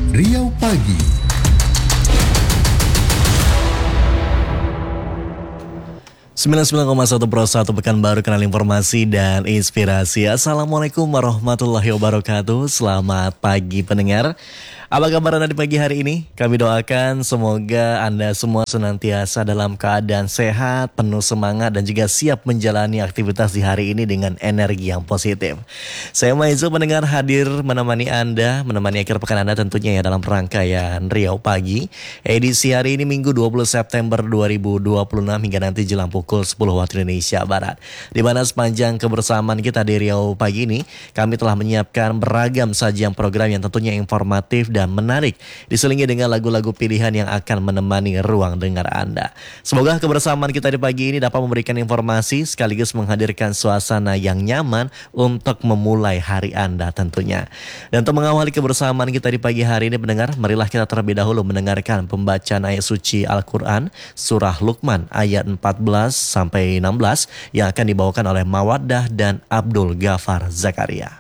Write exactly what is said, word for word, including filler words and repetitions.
Riau Pagi. sembilan puluh sembilan koma satu Pro satu Pekanbaru, kenal informasi dan inspirasi. Assalamualaikum warahmatullahi wabarakatuh. Selamat pagi pendengar. Apa kabar Anda di pagi hari ini? Kami doakan semoga Anda semua senantiasa dalam keadaan sehat, penuh semangat dan juga siap menjalani aktivitas di hari ini dengan energi yang positif. Saya Maizo pendengar hadir menemani Anda, menemani akhir pekan Anda tentunya ya dalam rangkaian Riau Pagi. Edisi hari ini Minggu dua puluh September dua ribu dua puluh enam hingga nanti jelang pukul sepuluh waktu Indonesia Barat. Di mana sepanjang kebersamaan kita di Riau Pagi ini, kami telah menyiapkan beragam sajian program yang tentunya informatif dan menarik, diselingi dengan lagu-lagu pilihan yang akan menemani ruang dengar Anda. Semoga kebersamaan kita di pagi ini dapat memberikan informasi sekaligus menghadirkan suasana yang nyaman untuk memulai hari Anda tentunya. Dan untuk mengawali kebersamaan kita di pagi hari ini pendengar, marilah kita terlebih dahulu mendengarkan pembacaan ayat suci Al-Quran Surah Luqman ayat empat belas sampai enam belas yang akan dibawakan oleh Mawaddah dan Abdul Ghafar Zakaria.